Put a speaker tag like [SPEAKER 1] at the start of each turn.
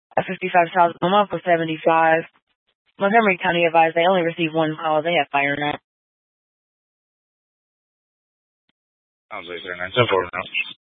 [SPEAKER 1] At 55 South Momoco 75. Montgomery County advised they only received one call. They have fire now.
[SPEAKER 2] I'll say 974 now.